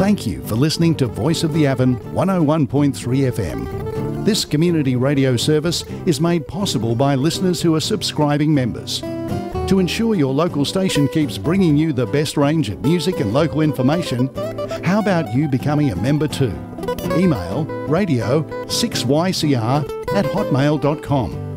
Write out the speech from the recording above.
Thank you for listening to Voice of the Avon 101.3 FM. This community radio service is made possible by listeners who are subscribing members. To ensure your local station keeps bringing you the best range of music and local information, how about you becoming a member too? Email radio6ycr@hotmail.com.